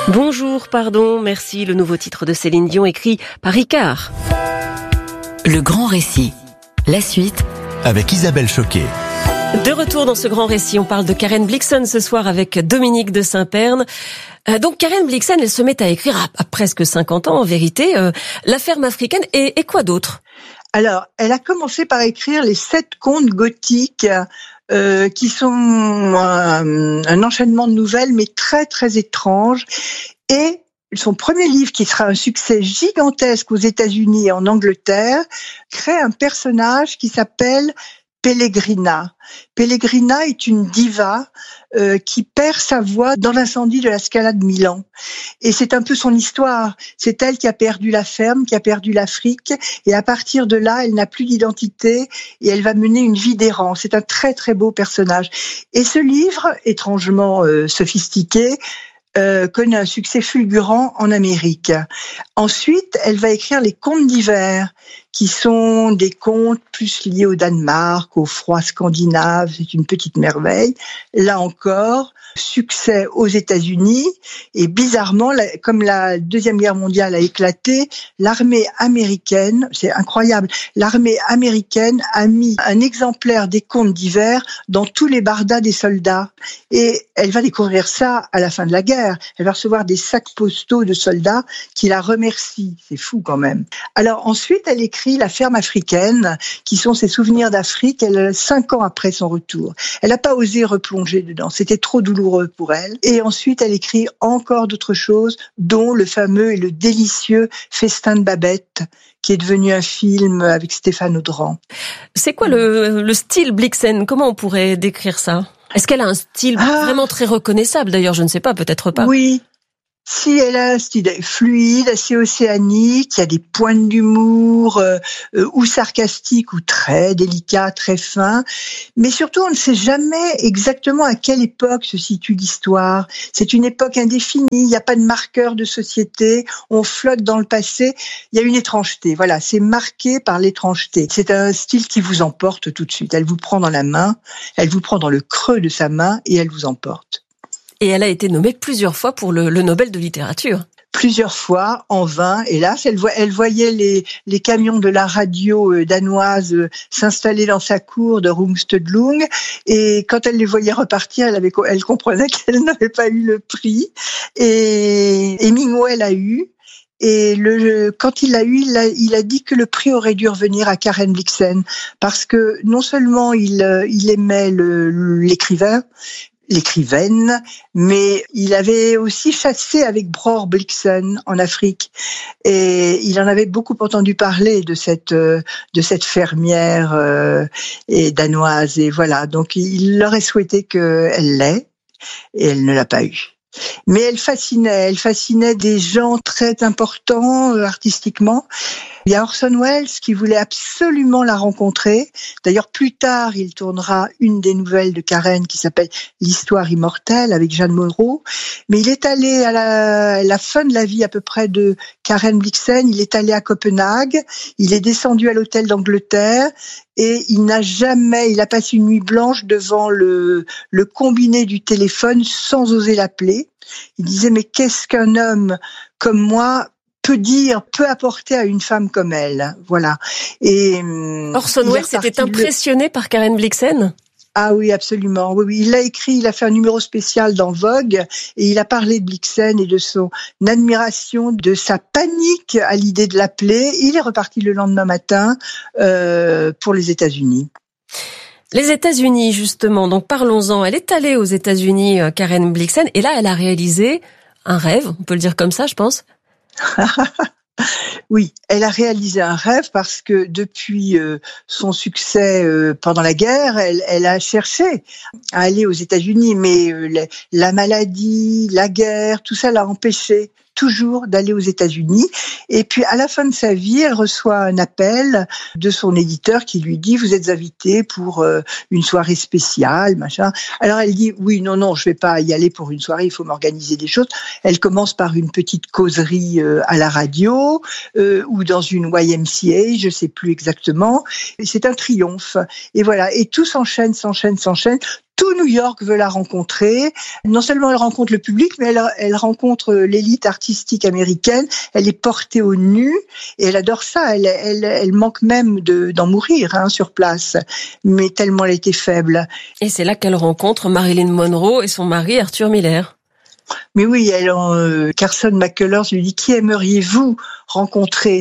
Bonjour, pardon, merci, le nouveau titre de Céline Dion écrit par Ricard. Le grand récit, la suite avec Isabelle Choquet. De retour dans ce grand récit, on parle de Karen Blixen ce soir avec Dominique de Saint-Pern. Donc Karen Blixen, elle se met à écrire à presque 50 ans en vérité, La ferme africaine et quoi d'autre ? Alors, elle a commencé par écrire les 7 contes gothiques qui sont un enchaînement de nouvelles mais très très étranges. Et son premier livre, qui sera un succès gigantesque aux États-Unis et en Angleterre, crée un personnage qui s'appelle Pellegrina. Pellegrina est une diva qui perd sa voix dans l'incendie de la Scala de Milan. Et c'est un peu son histoire. C'est elle qui a perdu la ferme, qui a perdu l'Afrique. Et à partir de là, elle n'a plus d'identité et elle va mener une vie d'errant. C'est un très très beau personnage. Et ce livre, étrangement sophistiqué, connaît un succès fulgurant en Amérique. Ensuite, elle va écrire les contes d'hiver, qui sont des contes plus liés au Danemark, au froid scandinave. C'est une petite merveille. Là encore, succès aux États-Unis. Et bizarrement, comme la Deuxième Guerre mondiale a éclaté, l'armée américaine, c'est incroyable, l'armée américaine a mis un exemplaire des contes d'hiver dans tous les bardas des soldats. Et elle va découvrir ça à la fin de la guerre. Elle va recevoir des sacs postaux de soldats qui la remercient. C'est fou quand même. Alors ensuite, elle écrit La ferme africaine, qui sont ses souvenirs d'Afrique, 5 ans après son retour. Elle n'a pas osé replonger dedans. C'était trop douloureux pour elle. Et ensuite, elle écrit encore d'autres choses, dont le fameux et le délicieux Festin de Babette, qui est devenu un film avec Stéphane Audran. C'est quoi le style Blixen ? Comment on pourrait décrire ça ? Est-ce qu'elle a un style vraiment très reconnaissable ? D'ailleurs, je ne sais pas, peut-être pas. Oui. Si elle a un style fluide, assez océanique, il y a des pointes d'humour ou sarcastiques ou très délicats, très fins, mais surtout on ne sait jamais exactement à quelle époque se situe l'histoire. C'est une époque indéfinie, il n'y a pas de marqueur de société, on flotte dans le passé, il y a une étrangeté, voilà, c'est marqué par l'étrangeté. C'est un style qui vous emporte tout de suite, elle vous prend dans la main, elle vous prend dans le creux de sa main et elle vous emporte. Et elle a été nommée plusieurs fois pour le Nobel de littérature. Plusieurs fois, en vain. Hélas, elle voyait les camions de la radio danoise s'installer dans sa cour de Rungstedlung. Et quand elle les voyait repartir, elle comprenait qu'elle n'avait pas eu le prix. Et Hemingway l'a eu. Et quand il l'a eu, il a dit que le prix aurait dû revenir à Karen Blixen. Parce que non seulement il aimait l'écrivaine, mais il avait aussi chassé avec Bror Blixen en Afrique et il en avait beaucoup entendu parler de cette fermière et danoise et voilà, donc il aurait souhaité qu'elle l'ait et elle ne l'a pas eu. Mais elle fascinait des gens très importants artistiquement. Il y a Orson Welles qui voulait absolument la rencontrer. D'ailleurs, plus tard, il tournera une des nouvelles de Karen qui s'appelle L'histoire immortelle avec Jeanne Moreau. Mais il est allé à la fin de la vie à peu près de Karen Blixen. Il est allé à Copenhague. Il est descendu à l'hôtel d'Angleterre et il a passé une nuit blanche devant le combiné du téléphone sans oser l'appeler. Il disait, mais qu'est-ce qu'un homme comme moi peut apporter à une femme comme elle, voilà. Et Orson Welles était impressionné par Karen Blixen. Ah oui, absolument. Oui, il l'a écrit, il a fait un numéro spécial dans Vogue et il a parlé de Blixen et de son admiration, de sa panique à l'idée de l'appeler. Il est reparti le lendemain matin pour les États-Unis. Les États-Unis, justement. Donc parlons-en. Elle est allée aux États-Unis, Karen Blixen, et là, elle a réalisé un rêve. On peut le dire comme ça, je pense. Oui, elle a réalisé un rêve parce que depuis son succès pendant la guerre, elle a cherché à aller aux États-Unis, mais la maladie, la guerre, tout ça l'a empêchée toujours d'aller aux États-Unis. Et puis à la fin de sa vie, elle reçoit un appel de son éditeur qui lui dit « Vous êtes invité pour une soirée spéciale, machin ». Alors elle dit « Oui, non, je vais pas y aller pour une soirée, il faut m'organiser des choses ». Elle commence par une petite causerie à la radio ou dans une YMCA, je sais plus exactement. Et c'est un triomphe. Et voilà, et tout s'enchaîne. Tout New York veut la rencontrer. Non seulement elle rencontre le public, mais elle rencontre l'élite artistique américaine. Elle est portée au nu et elle adore ça. Elle manque même d'en mourir sur place, mais tellement elle était faible. Et c'est là qu'elle rencontre Marilyn Monroe et son mari Arthur Miller. Mais oui, Carson McCullers lui dit « Qui aimeriez-vous rencontrer ?»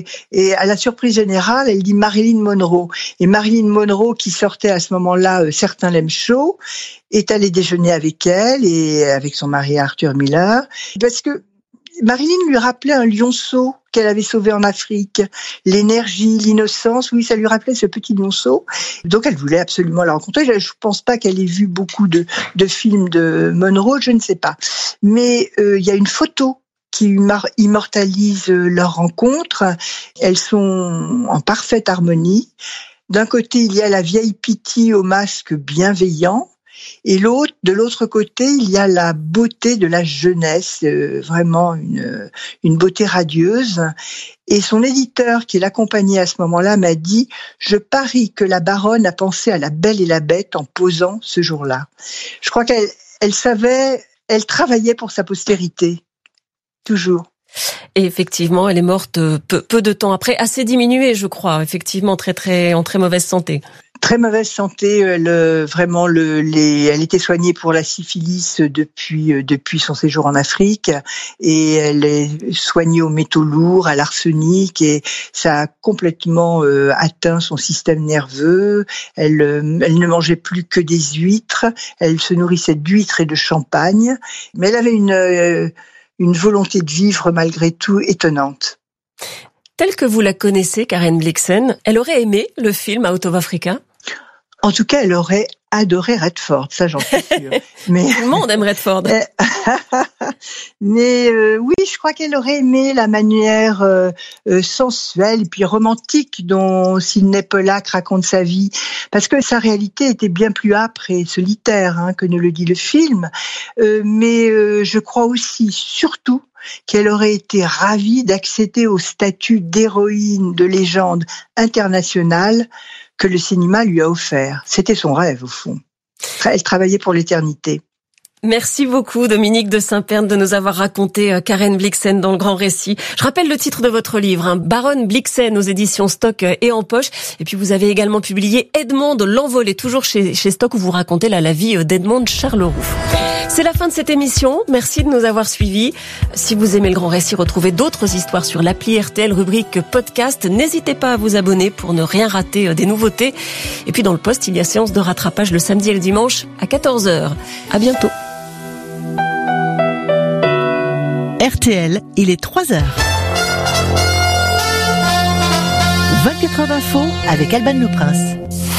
Et à la surprise générale, elle dit Marilyn Monroe. Et Marilyn Monroe, qui sortait à ce moment-là, certains l'aiment chaud, est allée déjeuner avec elle et avec son mari Arthur Miller. Parce que Marilyn lui rappelait un lionceau qu'elle avait sauvé en Afrique. L'énergie, l'innocence, oui, ça lui rappelait ce petit lionceau. Donc elle voulait absolument la rencontrer. Je ne pense pas qu'elle ait vu beaucoup de films de Monroe, je ne sais pas. Mais il y a une photo qui immortalise leur rencontre. Elles sont en parfaite harmonie. D'un côté, il y a la vieille Pitty au masque bienveillant. Et de l'autre côté, il y a la beauté de la jeunesse, vraiment une beauté radieuse. Et son éditeur, qui l'accompagnait à ce moment-là, m'a dit « Je parie que la baronne a pensé à La Belle et la Bête en posant ce jour-là. » Je crois qu'elle savait, elle travaillait pour sa postérité, toujours. Et effectivement, elle est morte peu de temps après, assez diminuée, je crois, effectivement, en très mauvaise santé. Très mauvaise santé, elle était soignée pour la syphilis depuis son séjour en Afrique, et elle est soignée aux métaux lourds, à l'arsenic, et ça a complètement atteint son système nerveux. Elle ne mangeait plus que des huîtres, elle se nourrissait d'huîtres et de champagne, mais elle avait une volonté de vivre malgré tout étonnante. Telle que vous la connaissez, Karen Blixen, elle aurait aimé le film Out of Africa ? En tout cas, elle aurait adoré Redford, ça j'en suis sûre. Mais tout le monde aime Redford. Mais oui, je crois qu'elle aurait aimé la manière sensuelle et puis romantique dont Sidney Pollack raconte sa vie, parce que sa réalité était bien plus âpre et solitaire que ne le dit le film. Mais je crois aussi, surtout, qu'elle aurait été ravie d'accéder au statut d'héroïne de légende internationale que le cinéma lui a offert. C'était son rêve, au fond. Elle travaillait pour l'éternité. Merci beaucoup, Dominique de Saint-Pern, de nous avoir raconté Karen Blixen dans le Grand Récit. Je rappelle le titre de votre livre, Baronne Blixen, aux éditions Stock et En Poche. Et puis vous avez également publié Edmond l'Envolé, toujours chez Stock, où vous racontez la vie d'Edmond Charleroux. C'est la fin de cette émission. Merci de nous avoir suivis. Si vous aimez le Grand Récit, retrouvez d'autres histoires sur l'appli RTL, rubrique podcast. N'hésitez pas à vous abonner pour ne rien rater des nouveautés. Et puis dans le post, il y a séance de rattrapage le samedi et le dimanche à 14h. À bientôt. RTL, il est 3h. 24 heures d'info avec Alban Le Prince.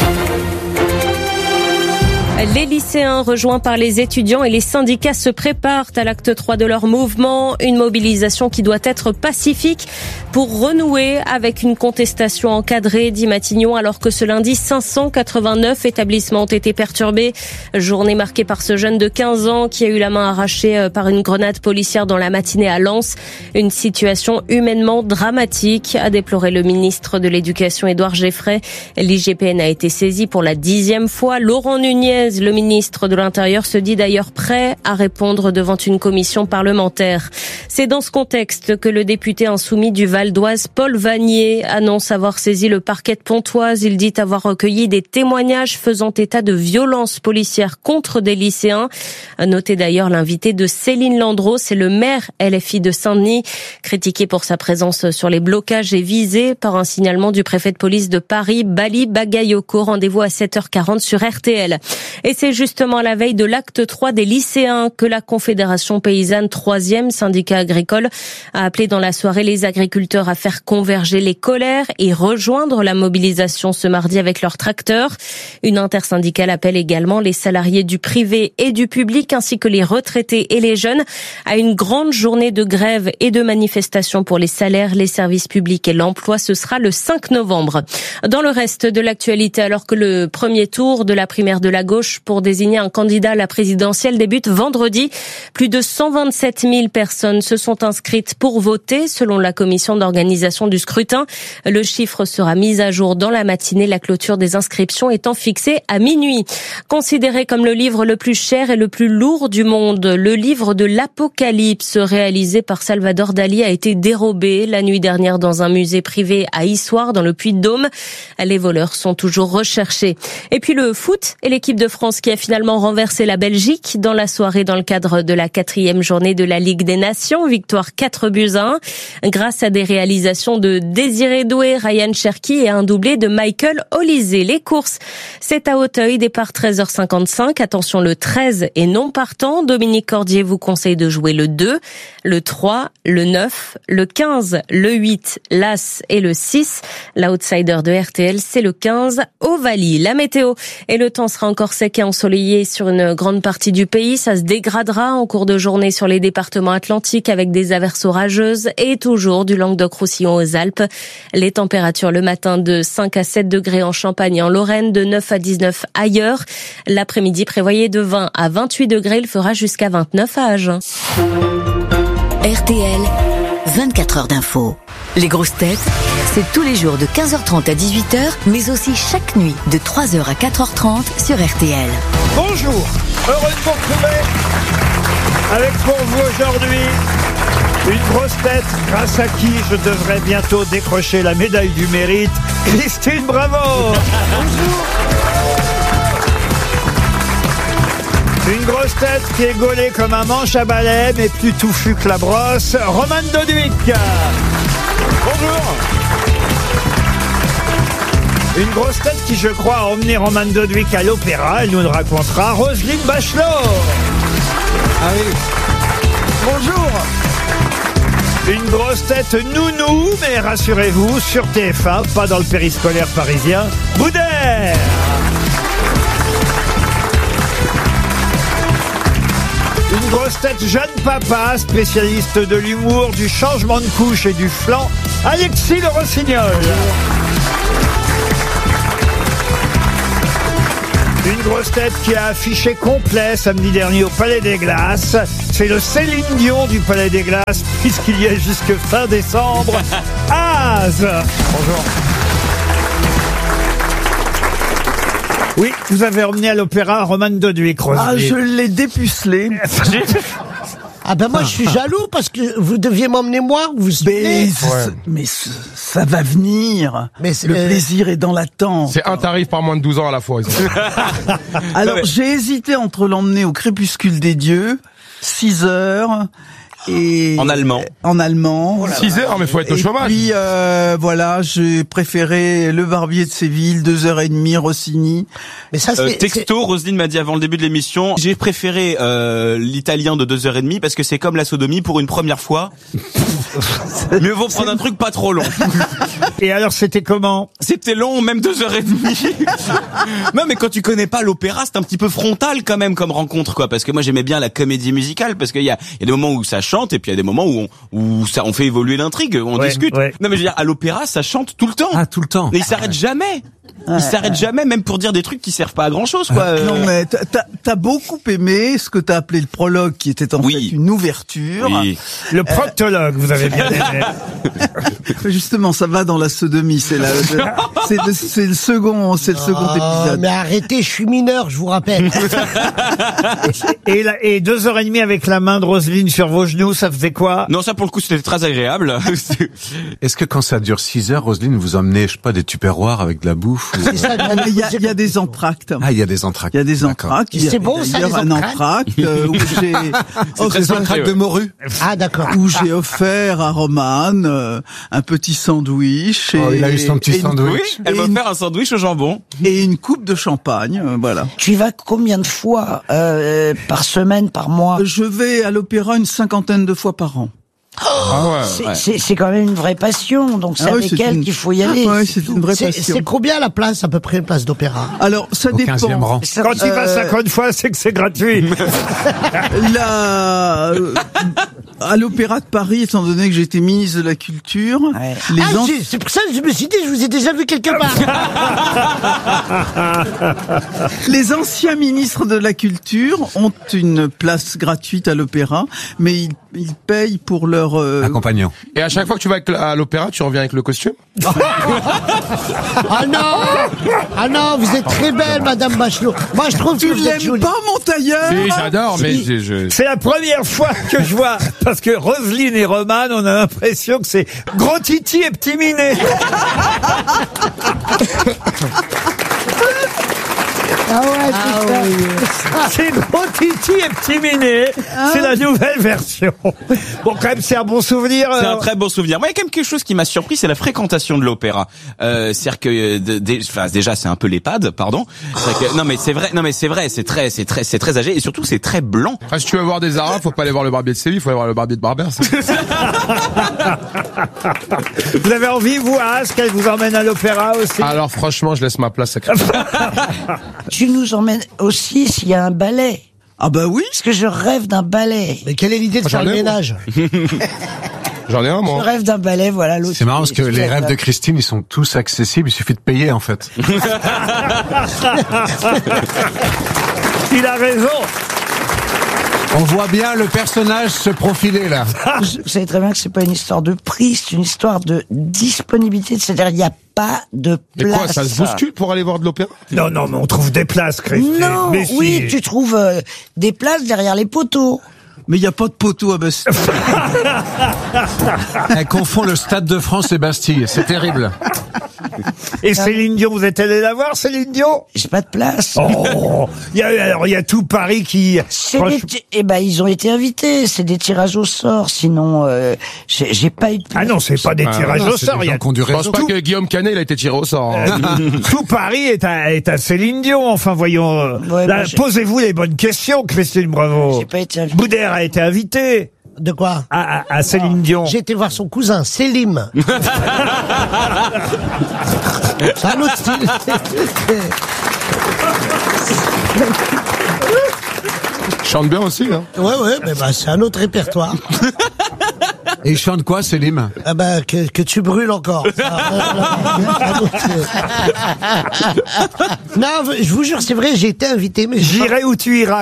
Les lycéens rejoints par les étudiants et les syndicats se préparent à l'acte 3 de leur mouvement. Une mobilisation qui doit être pacifique pour renouer avec une contestation encadrée, dit Matignon, alors que ce lundi, 589 établissements ont été perturbés. Journée marquée par ce jeune de 15 ans qui a eu la main arrachée par une grenade policière dans la matinée à Lens. Une situation humainement dramatique, a déploré le ministre de l'Éducation Édouard Geffray. L'IGPN a été saisi pour la 10e fois. Laurent Nunez, le ministre de l'Intérieur, se dit d'ailleurs prêt à répondre devant une commission parlementaire. C'est dans ce contexte que le député insoumis du Val d'Oise, Paul Vanier, annonce avoir saisi le parquet de Pontoise. Il dit avoir recueilli des témoignages faisant état de violences policières contre des lycéens. Notez d'ailleurs l'invité de Céline Landreau, c'est le maire LFI de Saint-Denis, critiqué pour sa présence sur les blocages et visé par un signalement du préfet de police de Paris, Bali Bagayoko. Rendez-vous à 7h40 sur RTL. Et c'est justement à la veille de l'acte 3 des lycéens que la Confédération paysanne, 3e syndicat agricole, a appelé dans la soirée les agriculteurs à faire converger les colères et rejoindre la mobilisation ce mardi avec leurs tracteurs. Une intersyndicale appelle également les salariés du privé et du public ainsi que les retraités et les jeunes à une grande journée de grève et de manifestation pour les salaires, les services publics et l'emploi. Ce sera le 5 novembre. Dans le reste de l'actualité, alors que le premier tour de la primaire de la gauche gauche pour désigner un candidat à la présidentielle débute vendredi. Plus de 127 000 personnes se sont inscrites pour voter selon la commission d'organisation du scrutin. Le chiffre sera mis à jour dans la matinée, la clôture des inscriptions étant fixée à minuit. Considéré comme le livre le plus cher et le plus lourd du monde, le livre de l'Apocalypse réalisé par Salvador Dali a été dérobé la nuit dernière dans un musée privé à Issoire dans le Puy-de-Dôme. Les voleurs sont toujours recherchés. Et puis le foot et l'équipe de France qui a finalement renversé la Belgique dans la soirée dans le cadre de la 4e journée de la Ligue des Nations. Victoire 4-1 grâce à des réalisations de Désiré Doué, Ryan Cherki et un doublé de Michael Olysée. Les courses, c'est à Auteuil, départ 13h55. Attention, le 13 est non partant. Dominique Cordier vous conseille de jouer le 2, le 3, le 9, le 15, le 8, l'As et le 6. L'outsider de RTL, c'est le 15, Ovalie. La météo et le temps sera encore sec et ensoleillé sur une grande partie du pays. Ça se dégradera en cours de journée sur les départements atlantiques avec des averses orageuses et toujours du Languedoc-Roussillon aux Alpes. Les températures le matin de 5 à 7 degrés en Champagne et en Lorraine, de 9 à 19 ailleurs. L'après-midi prévoyé de 20 à 28 degrés, il fera jusqu'à 29 à Agen. RTL, 24 heures d'info. Les grosses têtes, c'est tous les jours de 15h30 à 18h, mais aussi chaque nuit de 3h à 4h30 sur RTL. Bonjour, heureux de vous retrouver avec pour vous aujourd'hui une grosse tête grâce à qui je devrais bientôt décrocher la médaille du mérite, Christine Bravo. Bonjour. Une grosse tête qui est gaulée comme un manche à balai, mais plus touffu que la brosse, Romane Doduic. Bonjour. Une grosse tête qui, je crois, a emmené Romane Doduic à l'opéra. Elle nous le racontera. Roselyne Bachelot. Ah oui. Bonjour. Une grosse tête nounou, mais rassurez-vous, sur TF1, pas dans le périscolaire parisien. Boudère. Une grosse tête jeune papa, spécialiste de l'humour, du changement de couche et du flanc, Alexis Le Rossignol. Une grosse tête qui a affiché complet samedi dernier au Palais des Glaces. C'est le Céline Dion du Palais des Glaces, puisqu'il y est jusque fin décembre. Az. Bonjour. Oui, vous avez emmené à l'opéra Romane Doduic, Roselyne. Ah, je l'ai dépucelé. Ah ben moi je suis jaloux parce que vous deviez m'emmener moi, vous mais ça va venir. Mais le plaisir est dans l'attente. C'est un tarif par moins de 12 ans à la fois. Alors j'ai hésité entre l'emmener au crépuscule des dieux, 6 heures. Et en allemand. En allemand. 6 heures, mais faut être au chômage. Et puis, voilà, j'ai préféré Le Barbier de Séville, 2h30, Rossini. Mais ça, c'est... texto, Roselyne m'a dit avant le début de l'émission, j'ai préféré l'italien de 2h30 parce que c'est comme la sodomie pour une première fois. Mieux vaut prendre un truc pas trop long. Et alors, c'était comment? C'était long, même 2h30. Non, mais quand tu connais pas l'opéra, c'est un petit peu frontal quand même comme rencontre, quoi. Parce que moi, j'aimais bien la comédie musicale parce qu'il y a des moments où ça chante et puis il y a des moments où ça on fait évoluer l'intrigue, on discute. Ouais. Non mais je veux dire, à l'opéra, ça chante tout le temps. Ah, tout le temps. Et il s'arrête jamais. Il s'arrête jamais, même pour dire des trucs qui servent pas à grand chose, quoi. Non mais t'as beaucoup aimé ce que t'as appelé le prologue, qui était en fait une ouverture. Oui. Le proctologue, vous avez bien aimé. Justement, ça va dans la sodomie. C'est le second épisode. Mais arrêtez, je suis mineur, je vous rappelle. Et 2h30 avec la main de Roselyne sur vos genoux, ça faisait quoi? Non, ça pour le coup c'était très agréable. Est-ce que quand ça dure 6 heures, Roselyne, vous emmenez, je sais pas, des tupperwares avec de la bouffe? Il y a des entractes. Ah, il y a des entractes. Il y a des entractes. C'est bon, ça, les un entracte où j'ai... des entractes de morue. Ah, d'accord. Où j'ai offert à Romane un petit sandwich. Il a eu son petit sandwich. Oui, elle m'a offert un sandwich au jambon. Et une coupe de champagne, voilà. Tu y vas combien de fois par semaine, par mois? Je vais à l'opéra une 50aine de fois par an. C'est quand même une vraie passion, donc c'est avec elle qu'il faut y aller. Ouais, c'est une vraie passion. C'est combien la place, à peu près, une place d'opéra? Alors, ça dépend. 15e rang. Quand il va 50 fois, c'est que c'est gratuit. À l'Opéra de Paris, étant donné que j'étais ministre de la Culture, c'est pour ça que je me suis dit, je vous ai déjà vu quelque part. Les anciens ministres de la Culture ont une place gratuite à l'Opéra, mais ils payent pour leur accompagnant. Et à chaque fois que tu vas à l'opéra, tu reviens avec le costume? Ah non, vous êtes très belle, Madame Bachelot. Moi, je trouve que vous êtes jolie. Pas mon tailleur? Si, j'adore, mais C'est la première fois que je vois, parce que Roselyne et Roman, on a l'impression que c'est gros titi et petit minet. Ah ouais, C'est gros titi et petit minet. C'est la nouvelle version. Bon, quand même, c'est un bon souvenir. C'est un très bon souvenir. Moi, il y a quand même quelque chose qui m'a surpris, c'est la fréquentation de l'opéra. C'est-à-dire que déjà, c'est un peu l'EHPAD, pardon. Non, mais c'est vrai, c'est très âgé et surtout c'est très blanc. Ah, si tu veux voir des Arabes, faut pas aller voir le barbier de Séville, faut aller voir le barbier de Barbès. Vous avez envie, vous, à As, qu'elle vous emmène à l'opéra aussi? Alors franchement, je laisse ma place à Tu nous emmènes aussi s'il y a un ballet. Ah bah oui. Parce que je rêve d'un ballet. Mais quelle est l'idée de faire le ménage? J'en ai un, moi. Je rêve d'un ballet, voilà. C'est marrant parce que les rêves de Christine, ils sont tous accessibles, il suffit de payer, en fait. Il a raison. On voit bien le personnage se profiler, là. Vous savez très bien que c'est pas une histoire de prix, c'est une histoire de disponibilité. C'est-à-dire, il n'y a pas de place. Et quoi, ça se bouscule pour aller voir de l'opéra? Non, mais on trouve des places, Christine. Non, mais oui, si. tu trouves des places derrière les poteaux. Mais il n'y a pas de poteau à Bastille. Elle confond le Stade de France et Bastille, c'est terrible. Et Céline Dion, vous êtes allé la voir, Céline Dion? J'ai pas de place. Oh, il y a tout Paris qui... ils ont été invités. C'est des tirages au sort. Sinon, j'ai pas eu de place. Ah non, c'est pas des tirages au sort. Je pense pas que Guillaume Canet, il a été tiré au sort. Hein. Tout Paris est à Céline Dion. Enfin, voyons. Posez-vous les bonnes questions, Christine Bravo. J'ai pas été invité. Boudère a été invité. De quoi? À Céline Dion. J'ai été voir son cousin, Selim. C'est un autre style. Chante bien aussi, hein. Ouais, mais c'est un autre répertoire. Et il chante quoi, Selim? Ah bah, que tu brûles encore. Non, je vous jure, c'est vrai, j'ai été invité, mais... J'irai où tu iras.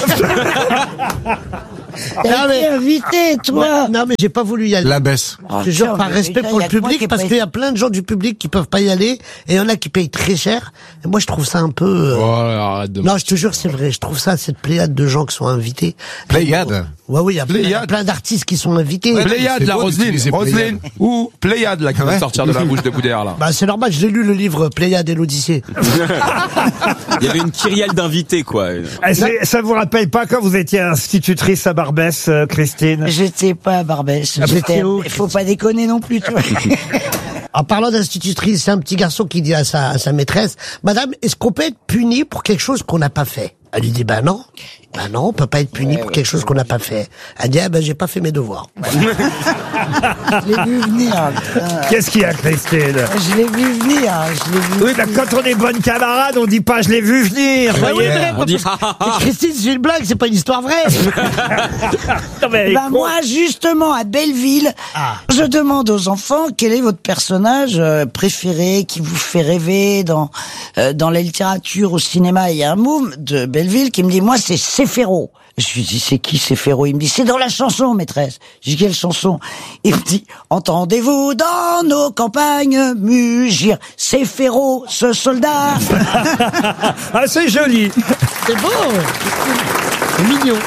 T'as été invité, toi. Non, mais j'ai pas voulu y aller. La baisse. Je jure, par respect pour le public, parce qu'il y a plein de gens du public qui peuvent pas y aller, et il y en a qui payent très cher. Et moi, je trouve ça un peu... Arrête de... Non, je te jure, c'est vrai. Je trouve ça, cette pléiade de gens qui sont invités. Pléiade? Ouais, il y a plein d'artistes qui sont invités. Pléiade, la Roselyne. Ou Pléiade, là, qui va sortir de la bouche de Boudère, là. Bah, c'est normal, j'ai lu le livre Pléiade et l'Odyssée. Il y avait une kyrielle d'invités, quoi. Ça vous rappelle pas quand vous étiez institutrice à Barbès, Christine? J'étais pas à Barbès. Il faut pas déconner non plus, tu vois. En parlant d'institutrice, c'est un petit garçon qui dit à sa maîtresse, Madame, est-ce qu'on peut être puni pour quelque chose qu'on n'a pas fait? Elle lui dit, non, on peut pas être puni pour quelque chose qu'on n'a pas fait. Elle dit, j'ai pas fait mes devoirs. Je l'ai vu venir. Qu'est-ce qu'il y a, Christine? Je l'ai vu venir. Oui, quand on est bonne camarade, on dit pas je l'ai vu venir. On dit Christine, c'est une blague, c'est pas une histoire vraie. Non, mais moi, justement, à Belleville, je demande aux enfants quel est votre personnage préféré, qui vous fait rêver dans la littérature, au cinéma. Il y a un môme de Belleville qui me dit, moi, c'est Céphiro. Je lui dis, c'est qui Céphiro? Il me dit, c'est dans la chanson, maîtresse. Je dis, quelle chanson? Il me dit, entendez-vous dans nos campagnes mugir Céphiro, ce soldat? Ah, c'est joli. C'est beau. C'est mignon.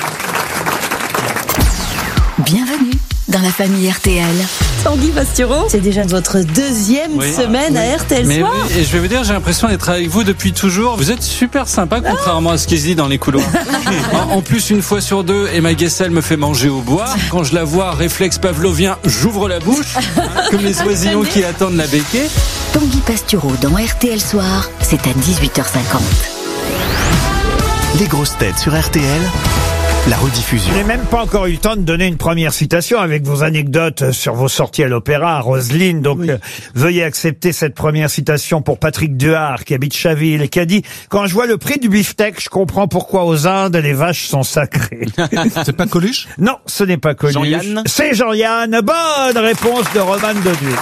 Bienvenue dans la famille RTL. Tanguy Pastureau, c'est déjà votre deuxième semaine à RTL Soir. Oui, et je vais vous dire, j'ai l'impression d'être avec vous depuis toujours. Vous êtes super sympa, contrairement à ce qui se dit dans les couloirs. En plus, une fois sur deux, Emma Guessel me fait manger au bois. Quand je la vois, réflexe pavlovien, j'ouvre la bouche, comme les oisillons qui attendent la béquée. Tanguy Pastureau dans RTL Soir, c'est à 18h50. Les grosses têtes sur RTL. la rediffusion. Je n'ai même pas encore eu le temps de donner une première citation avec vos anecdotes sur vos sorties à l'opéra, à Roselyne. Donc, veuillez accepter cette première citation pour Patrick Duhard, qui habite Chaville, et qui a dit « Quand je vois le prix du beefsteak, je comprends pourquoi aux Indes, les vaches sont sacrées. » C'est pas Coluche? Non, ce n'est pas Coluche. Jean-Yann? C'est Jean-Yann. Bonne réponse de Roman Doduc.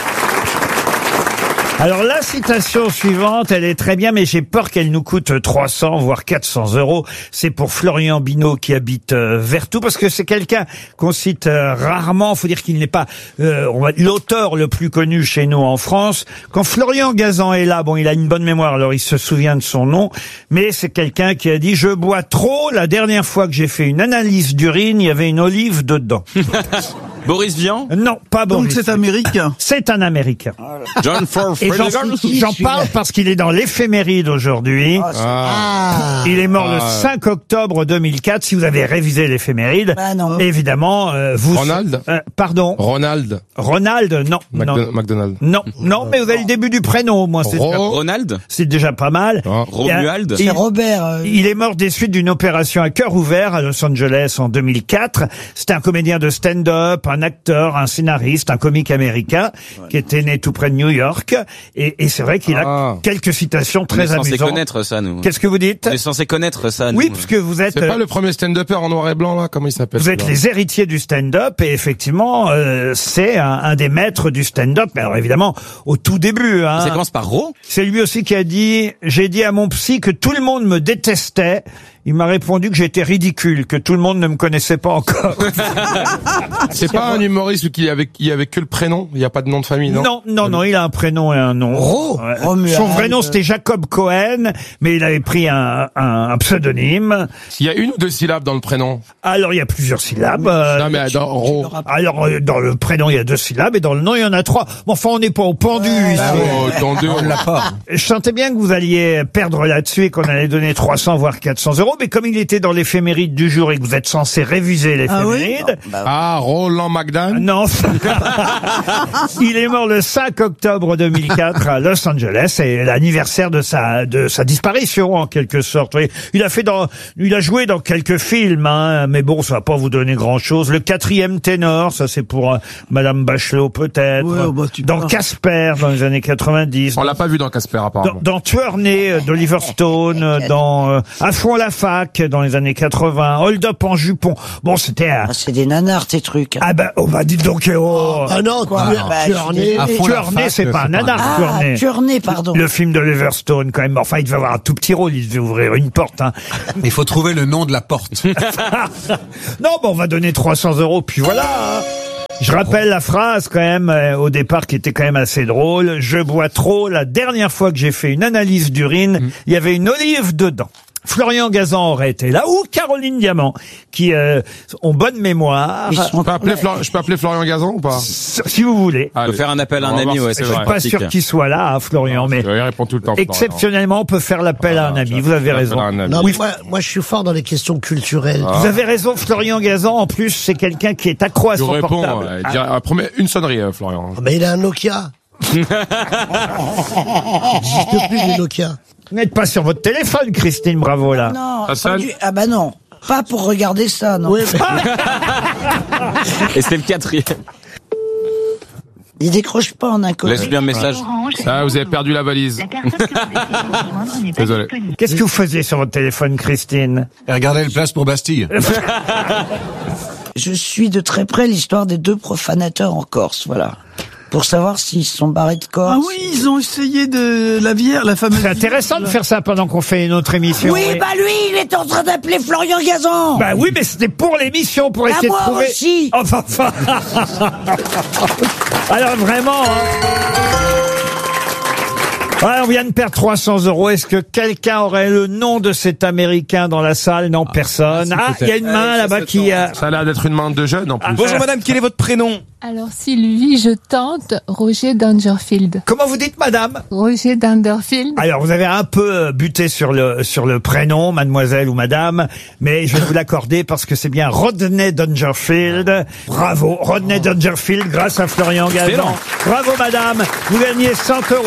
Alors la citation suivante, elle est très bien, mais j'ai peur qu'elle nous coûte 300 voire 400 €. C'est pour Florian Binot qui habite Vertou, parce que c'est quelqu'un qu'on cite rarement. Faut dire qu'il n'est pas l'auteur le plus connu chez nous en France. Quand Florian Gazan est là, bon, il a une bonne mémoire, alors il se souvient de son nom, mais c'est quelqu'un qui a dit « Je bois trop. La dernière fois que j'ai fait une analyse d'urine, il y avait une olive dedans. » Boris Vian? Non, pas Boris. Donc c'est américain. C'est un Américain. John Ford Et j'en parle parce qu'il est dans l'éphéméride aujourd'hui. Il est mort le 5 octobre 2004. Si vous avez révisé l'éphéméride, évidemment, vous... Ronald? Pardon? Ronald? Ronald, non. McDonald? Non, mais vous avez le début du prénom, au moins. Ronald? C'est déjà pas mal. Romuald? C'est Robert. Il est mort des suites d'une opération à cœur ouvert à Los Angeles en 2004. C'était un comédien de stand-up, un acteur, un scénariste, un comique américain qui était né tout près de New York. Et c'est vrai qu'il a quelques citations très amusantes. On est censé connaître ça, nous. Qu'est-ce que vous dites? On est censé connaître ça, nous. Oui, parce que vous êtes... C'est pas le premier stand-upper en noir et blanc, là? Comment il s'appelle? Vous êtes les héritiers du stand-up, et effectivement, c'est un des maîtres du stand-up. Mais alors évidemment, au tout début... Hein, ça commence par Ro? C'est lui aussi qui a dit « J'ai dit à mon psy que tout le monde me détestait. Il m'a répondu que j'étais ridicule, que tout le monde ne me connaissait pas encore. » C'est pas un humoriste qui avait que le prénom? Il n'y a pas de nom de famille, non? Non, il a un prénom et un nom. Son vrai nom, c'était Jacob Cohen, mais il avait pris un pseudonyme. Il y a une ou deux syllabes dans le prénom? Alors, il y a plusieurs syllabes. Non, mais dans Ro. Alors, dans le prénom, il y a 2 syllabes, et dans le nom, il y en a 3. Bon, enfin, on n'est pas au pendu ici. Dans 2, on l'a pas. Je sentais bien que vous alliez perdre là-dessus et qu'on allait donner 300 voire 400 €, mais comme il était dans l'éphéméride du jour et que vous êtes censé réviser l'éphéméride... Roland McDan? Non. Il est mort le 5 octobre 2004 à Los Angeles, et l'anniversaire de sa disparition, en quelque sorte. Oui. Il a joué dans quelques films, hein, mais bon, ça va pas vous donner grand-chose. Le 4e ténor, ça c'est pour Madame Bachelot peut-être. Dans Casper, dans les années 90. On l'a pas vu dans Casper, apparemment. Dans Tueur né d'Oliver Stone, dans À fond la fac dans les années 80, Hold Up en jupon. Bon, c'était... c'est des nanars, tes trucs. Ah bah, dites donc... non, Tueur né, c'est pas un nanar, Tueur né. Tueur né, pardon. Le film de Oliver Stone, quand même. Enfin, il devait avoir un tout petit rôle, il devait ouvrir une porte. Hein. Il faut trouver le nom de la porte. Non, on va donner 300 €, puis voilà. Je rappelle la phrase quand même au départ qui était quand même assez drôle. Je bois trop. La dernière fois que j'ai fait une analyse d'urine, il y avait une olive dedans. Florian Gazan aurait été là, ou Caroline Diamant, qui ont bonne mémoire. Je peux appeler Florian Gazan ou pas? Si vous voulez. On peut faire un appel à un ami, ouais, c'est vrai. Je suis pas sûr qu'il soit là, hein, Florian, mais il répond tout le temps, exceptionnellement, on peut faire l'appel à un ami. Vous avez raison. Non, oui, moi, je suis fort dans les questions culturelles. Vous avez raison, Florian Gazan. En plus, c'est quelqu'un qui est accro à son portable. Une sonnerie, Florian. Mais il a un Nokia. Il n'existe plus les Nokia. Vous n'êtes pas sur votre téléphone, Christine Bravo, là. Non, bah non. Pas pour regarder ça, non. Oui, Et c'est le 4e. Il décroche pas en inconnu. Laisse-lui un message. Ah, vous avez perdu la valise. Désolé. Qu'est-ce que vous faisiez sur votre téléphone, Christine? Regardez le place pour Bastille. Je suis de très près l'histoire des 2 profanateurs en Corse, voilà. Pour savoir s'ils se sont barrés de Corse. Ah oui, ils ont essayé de la fameuse... C'est intéressant de faire ça pendant qu'on fait une autre émission. Oui, bah lui, il est en train d'appeler Florian Gazan. Bah oui, mais c'était pour l'émission, pour essayer de trouver... aussi. Enfin. Alors vraiment... on vient de perdre 300 €. Est-ce que quelqu'un aurait le nom de cet Américain dans la salle? Non, personne. Il y a une main là-bas qui a... Ça a l'air d'être une main de jeune en plus. Bonjour madame, quel est votre prénom? Alors Sylvie, je tente Roger Dangerfield. Comment vous dites, madame? Roger Dangerfield. Alors, vous avez un peu buté sur le prénom, mademoiselle ou madame, mais je vais vous l'accorder parce que c'est bien Rodney Dangerfield. Bravo, Rodney Dangerfield, grâce à Florian Gazan. Bravo, madame. Vous gagnez 100 €.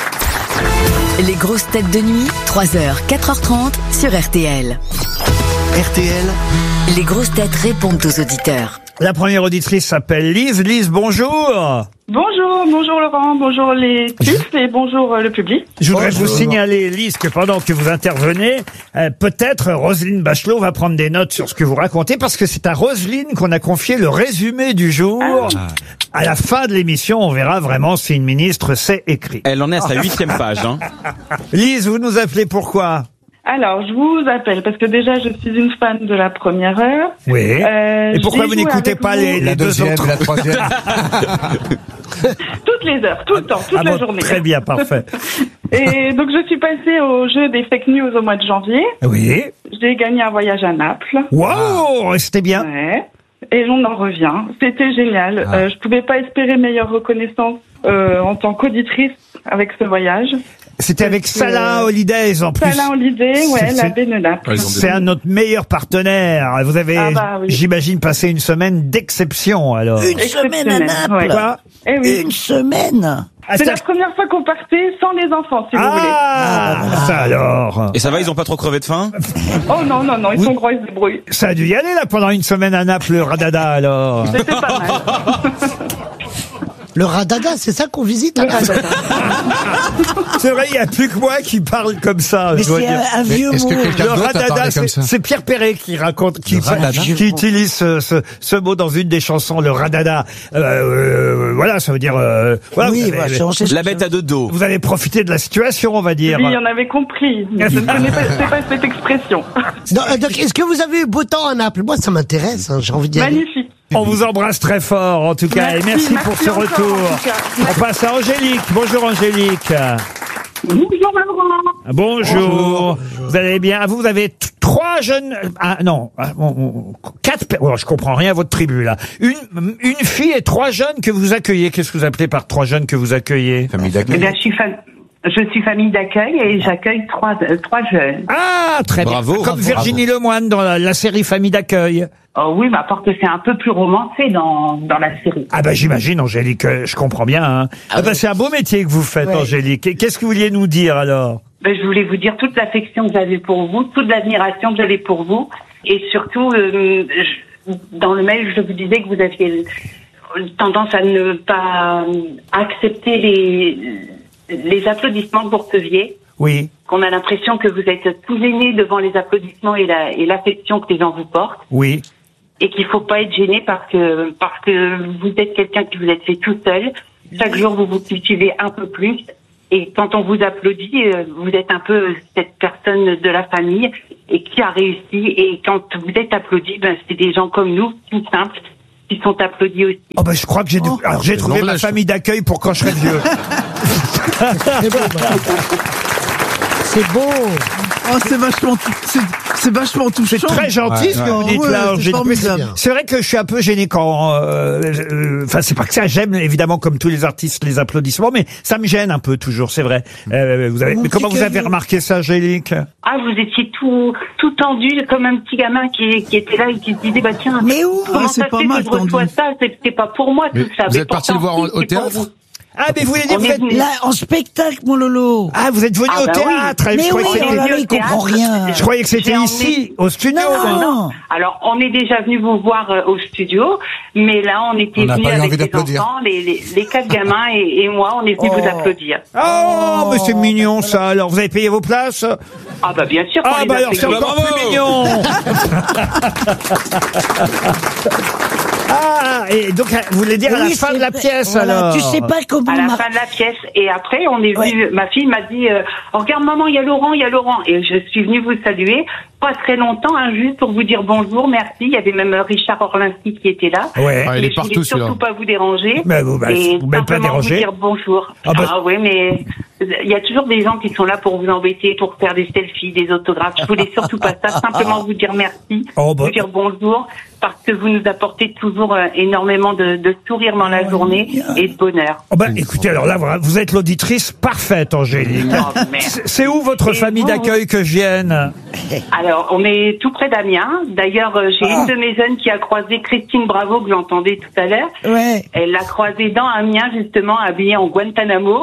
Les grosses têtes de nuit, 3h, 4h30 sur RTL. RTL, les grosses têtes répondent aux auditeurs. La première auditrice s'appelle Lise. Lise, bonjour. Bonjour Laurent, bonjour les puces et bonjour le public. Je voudrais vous signaler, Lise, que pendant que vous intervenez, peut-être Roselyne Bachelot va prendre des notes sur ce que vous racontez, parce que c'est à Roselyne qu'on a confié le résumé du jour. À la fin de l'émission, on verra vraiment si une ministre sait écrire. Elle en est à sa 8e page. Hein. Lise, vous nous appelez pourquoi ? Alors, je vous appelle parce que déjà, je suis une fan de la première heure. Oui. Et pourquoi vous n'écoutez pas les deux autres ? La troisième. Toutes les heures, tout le temps, toute la journée. Très bien, parfait. Et donc, je suis passée au jeu des fake news au mois de janvier. Oui. J'ai gagné un voyage à Naples. Waouh, c'était bien. Ouais. Et on en revient. C'était génial. Je pouvais pas espérer meilleure reconnaissance en tant qu'auditrice avec ce voyage. C'était avec Salin Holidays en plus. Salin Holidays, ouais, la baie de Naples. C'est un de notre meilleur partenaire. Vous avez, j'imagine, passé une semaine d'exception alors. Une semaine à Naples. Ouais. Quoi ? Eh oui. Une semaine. C'est la première fois qu'on partait sans les enfants, si vous voulez. Ça alors. Et ça va, ils ont pas trop crevé de faim ? Oh non, ils sont gros, ils se débrouillent. Ça a dû y aller là pendant une semaine à Naples, le Radada alors. C'était pas mal. Le Radada, c'est ça qu'on visite? C'est vrai, il n'y a plus que moi qui parle comme ça. Mais c'est un vieux mot. Le Radada, c'est Pierre Perret qui raconte, qui utilise ce mot dans une des chansons, le Radada. Voilà, ça veut dire... voilà, oui, la bête à deux dos. Vous avez profité de la situation, on va dire. Oui, on avait compris. Mais je ne connaissais pas cette expression. Donc, est-ce que vous avez eu beau temps à Naples? Moi, ça m'intéresse, hein, j'ai envie d'y aller. Magnifique. On vous embrasse très fort, en tout cas, et merci pour ce retour. On passe à Angélique. Bonjour Angélique. Bonjour Laurent. Bonjour. Vous allez bien? Vous avez trois jeunes... quatre... Oh, je comprends rien à votre tribu, là. Une fille et trois jeunes que vous accueillez. Qu'est-ce que vous appelez par trois jeunes que vous accueillez? Famille d'accueil. Eh bien, je suis famille d'accueil et j'accueille trois jeunes. Ah, très bien. Bravo. Comme Virginie Lemoine dans la série Famille d'accueil. Oh oui, mais à part que c'est un peu plus romancé dans la série. Ah bah j'imagine, Angélique, je comprends bien. Hein. C'est un beau métier que vous faites, Angélique. Et qu'est-ce que vous vouliez nous dire alors? Je voulais vous dire toute l'affection que j'avais pour vous, toute l'admiration que j'avais pour vous, et surtout dans le mail, je vous disais que vous aviez tendance à ne pas accepter les applaudissements que vous receviez. Oui. Qu'on a l'impression que vous êtes tout gêné devant les applaudissements et l'affection que les gens vous portent. Oui. Et qu'il faut pas être gêné parce que vous êtes quelqu'un qui vous êtes fait tout seul. Chaque jour, vous vous cultivez un peu plus. Et quand on vous applaudit, vous êtes un peu cette personne de la famille et qui a réussi. Et quand vous êtes applaudi, c'est des gens comme nous, tout simples, qui sont applaudis aussi. Oh je crois que j'ai trouvé ma famille d'accueil pour quand je serai vieux. C'est beau. Oh, c'est vachement touchant. C'est très gentil ce que vous dites là. C'est vrai que je suis un peu gêné quand... c'est pas que ça, j'aime évidemment comme tous les artistes les applaudissements, mais ça me gêne un peu toujours, c'est vrai. Mais comment vous avez remarqué ça, Angélique? Ah, vous étiez tout tendu comme un petit gamin qui était là et qui se disait tiens, mais où comment ça fait que je reçois ça? C'est pas pour moi tout ça. Vous êtes parti le voir au théâtre? Ah, mais vous voulez dire, vous êtes là en spectacle, mon Lolo. Ah, vous êtes venu au théâtre. Oui. Mais oui, il comprend rien. Je croyais que c'était ici, au studio. Non. Alors, on est déjà venu vous voir au studio, mais là, on était venus avec les enfants, les quatre gamins et moi, on est venus vous applaudir. Oh, mais c'est mignon ça. Alors, vous avez payé vos places? Ah, bien sûr. Ah, alors c'est encore plus mignon. Ah, et donc, vous voulez dire à la fin de la pièce, alors? Tu sais pas comment... À la fin de la pièce. Et après, on est venu, ma fille m'a dit, regarde maman, il y a Laurent. Et je suis venue vous saluer. Pas très longtemps, juste pour vous dire bonjour, merci. Il y avait même Richard Orlinski qui était là. Ouais. Il est partout, je voulais surtout pas vous déranger. Mais vous m'avez pas dérangé. Vous dire bonjour. Oui, mais il y a toujours des gens qui sont là pour vous embêter, pour faire des selfies, des autographes. Je voulais surtout pas ça. Simplement vous dire merci, vous dire bonjour, parce que vous nous apportez toujours énormément de sourires dans la journée et de bonheur. Écoutez, alors là, vous êtes l'auditrice parfaite, Angélique. C'est où votre famille d'accueil que je vienne? Alors, on est tout près d'Amiens. D'ailleurs, j'ai une de mes jeunes qui a croisé Christine Bravo, que j'entendais tout à l'heure. Ouais. Elle l'a croisée dans Amiens, justement, habillée en Guantanamo.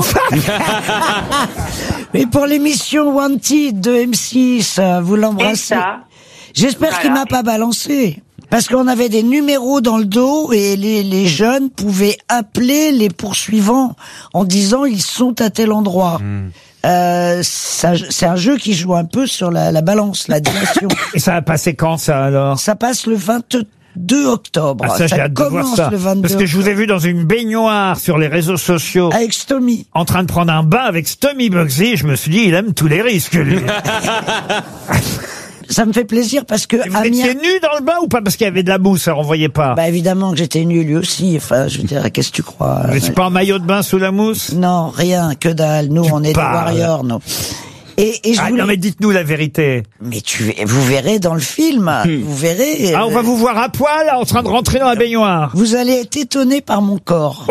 Mais pour l'émission Wanted de M6, vous l'embrassez. J'espère qu'il m'a pas balancé. Parce qu'on avait des numéros dans le dos et les jeunes pouvaient appeler les poursuivants en disant ils sont à tel endroit. C'est un jeu qui joue un peu sur la balance, la dimension. Et ça a passé quand, ça, alors? Ça passe le 22 octobre. Ah, ça, j'ai hâte de voir ça. Le 22 Parce que je vous ai vu dans une baignoire sur les réseaux sociaux. Avec Stomy. En train de prendre un bain avec Stomy Bugsy. Je me suis dit, il aime tous les risques, lui. Ça me fait plaisir parce que... Vous étiez nu dans le bain ou pas? Parce qu'il y avait de la mousse, on voyait pas. Bah évidemment que j'étais nu, lui aussi. Enfin, je veux dire, qu'est-ce que tu crois? Vous n'étiez pas en maillot de bain sous la mousse? Non, rien, que dalle. Nous, on est des warriors, nous. Et je voulais... Non mais dites-nous la vérité. Mais vous verrez dans le film, vous verrez... Ah, on va vous voir à poil, en train de rentrer dans la baignoire. Vous allez être étonné par mon corps.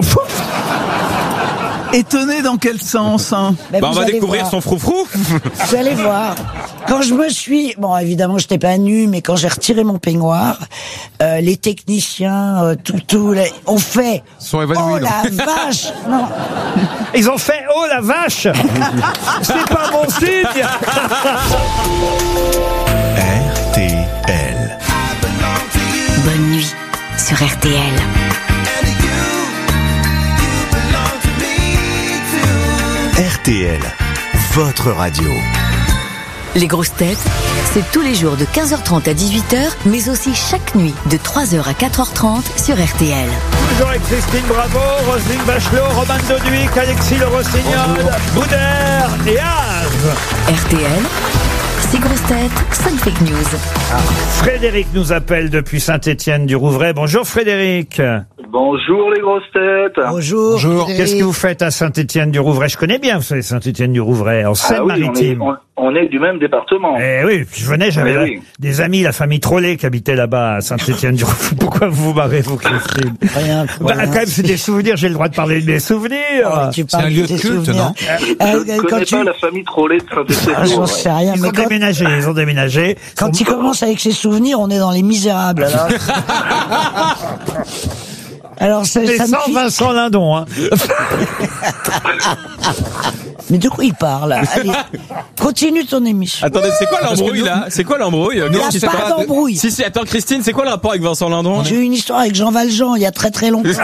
Étonné dans quel sens, hein? On va découvrir son froufrou. Vous allez voir. Quand je me suis... Bon, évidemment, je n'étais pas nue, mais quand j'ai retiré mon peignoir, les techniciens, ont fait... Sont évanouis. Oh la vache! Non. Ils ont fait « Oh la vache !» C'est pas bon signe. RTL. Bonne nuit sur RTL. RTL, votre radio. Les grosses têtes, c'est tous les jours de 15h30 à 18h, mais aussi chaque nuit de 3h à 4h30 sur RTL. Toujours avec Christine Bravo, Roselyne Bachelot, Roman Doduic, Alexis Le Rossignol, Boudère et Az. RTL, 6 grosses têtes, 5 fake news. Frédéric nous appelle depuis Saint-Étienne-du-Rouvray. Bonjour Frédéric. Bonjour les grosses têtes. Bonjour. Qu'est-ce que vous faites à Saint-Étienne-du-Rouvray? Je connais bien, vous savez, Saint-Étienne-du-Rouvray, en Seine-Maritime. Oui, on est du même département. Eh oui, je venais, j'avais des amis, la famille Trollet qui habitait là-bas à Saint-Étienne-du-Rouvray. Pourquoi vous vous marrez, vous, Christine? Rien. Quand même, c'est des souvenirs, j'ai le droit de parler de mes souvenirs. C'est un lieu de culte, non? Je ne connais pas la famille Trollet de Saint-Étienne. J'en sais rien. Ils ont déménagé. Quand il commence avec ses souvenirs, on est dans les misérables, alors. Alors, c'est sans Vincent Lindon, hein. Mais de quoi il parle? Allez, continue ton émission. Attendez, c'est quoi l'embrouille là? C'est quoi l'embrouille? Il n'y a pas d'embrouille. Si, attends Christine, c'est quoi le rapport avec Vincent Lindon? J'ai eu une histoire avec Jean Valjean il y a très très longtemps.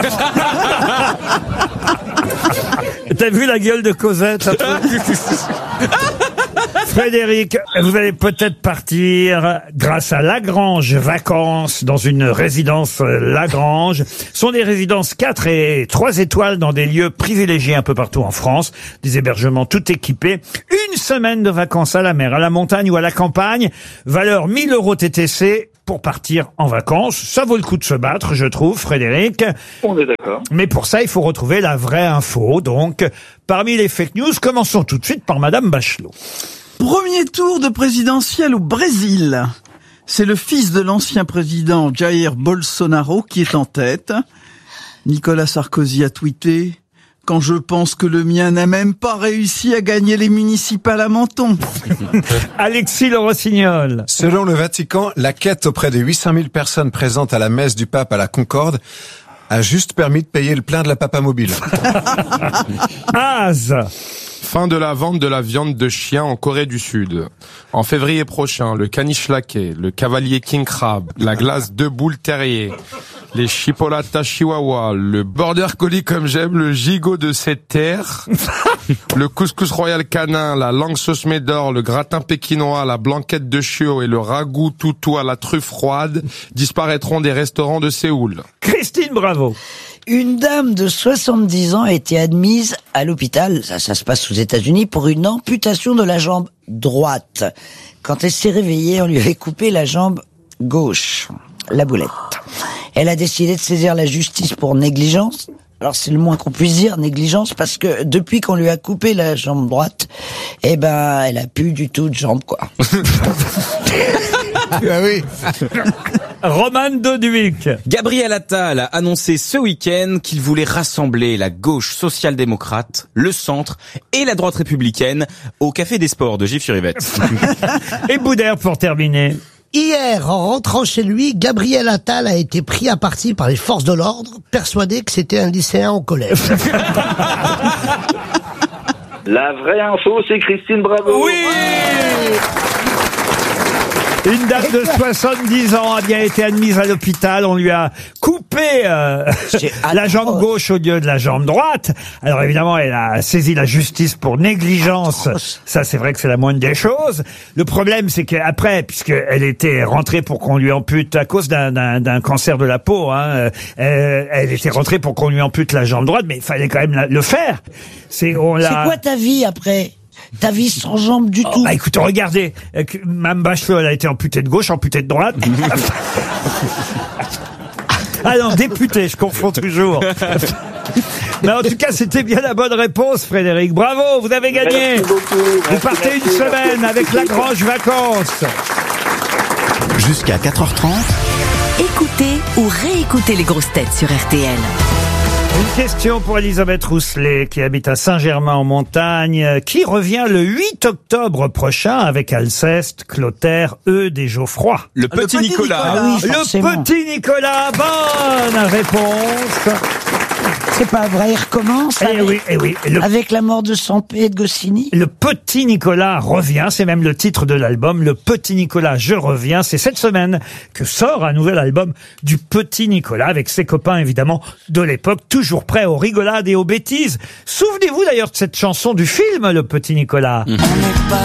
T'as vu la gueule de Cosette? Frédéric, vous allez peut-être partir grâce à Lagrange Vacances dans une résidence Lagrange. Ce sont des résidences 4 et 3 étoiles dans des lieux privilégiés un peu partout en France. Des hébergements tout équipés. Une semaine de vacances à la mer, à la montagne ou à la campagne. Valeur 1 000 € TTC pour partir en vacances. Ça vaut le coup de se battre, je trouve, Frédéric. On est d'accord. Mais pour ça, il faut retrouver la vraie info. Donc, parmi les fake news, commençons tout de suite par Madame Bachelot. Premier tour de présidentiel au Brésil. C'est le fils de l'ancien président Jair Bolsonaro qui est en tête. Nicolas Sarkozy a tweeté « Quand je pense que le mien n'a même pas réussi à gagner les municipales à Menton ». Alexis Le Rossignol. Selon le Vatican, la quête auprès des 800 000 personnes présentes à la messe du pape à la Concorde a juste permis de payer le plein de la Papamobile. Az. Fin de la vente de la viande de chien en Corée du Sud. En février prochain, le caniche laqué, le cavalier king crab, la glace de boule terrier, les chipolatas chihuahua, le border collie comme j'aime, le gigot de cette terre, le couscous royal canin, la langue sauce médor, le gratin pékinois, la blanquette de chiot et le ragoût toutou à la truffe froide disparaîtront des restaurants de Séoul. Christine Bravo. Une dame de 70 ans a été admise à l'hôpital, ça se passe aux États-Unis, pour une amputation de la jambe droite. Quand elle s'est réveillée, on lui avait coupé la jambe gauche, la boulette. Elle a décidé de saisir la justice pour négligence. Alors c'est le moins qu'on puisse dire, négligence, parce que depuis qu'on lui a coupé la jambe droite, eh ben, elle a plus du tout de jambe, quoi. Ah oui. Roman Doduic. Gabriel Attal a annoncé ce week-end qu'il voulait rassembler la gauche social-démocrate, le centre et la droite républicaine au Café des Sports de Gif-sur-Yvette. Et Boudère pour terminer. Hier, en rentrant chez lui, Gabriel Attal a été pris à partie par les forces de l'ordre, persuadé que c'était un lycéen au collège. La vraie info, c'est Christine Bravo. Oui. Une dame de 70 ans a bien été admise à l'hôpital. On lui a coupé la jambe gauche au lieu de la jambe droite. Alors évidemment, elle a saisi la justice pour négligence. Ça, c'est vrai que c'est la moindre des choses. Le problème, c'est qu'après, puisqu'elle était rentrée pour qu'on lui ampute à cause d'un cancer de la peau, hein, elle était rentrée pour qu'on lui ampute la jambe droite, mais il fallait quand même le faire. C'est quoi ta vie après? Ta vie sans jambes du tout. Bah écoutez, regardez, Mme Bachelot, elle a été amputée de gauche, amputée de droite. Ah non, députée, je confonds toujours. Mais en tout cas, c'était bien la bonne réponse, Frédéric. Bravo, vous avez gagné. Merci beaucoup. Vous partez une semaine avec Lagrange Vacances. Jusqu'à 4h30. Écoutez ou réécoutez les grosses têtes sur RTL. Une question pour Elisabeth Rousselet, qui habite à Saint-Germain-en-Montagne, qui revient le 8 octobre prochain avec Alceste, Clotaire, Eudes et Geoffroy. Le petit Nicolas. Ah oui, Le forcément. petit Nicolas, bonne réponse. C'est pas vrai, il recommence oui. avec la mort de Sampé et de Goscinny. Le petit Nicolas revient, c'est même le titre de l'album. Le petit Nicolas, je reviens. C'est cette semaine que sort un nouvel album du petit Nicolas avec ses copains évidemment de l'époque, toujours prêts aux rigolades et aux bêtises. Souvenez-vous d'ailleurs de cette chanson du film Le petit Nicolas.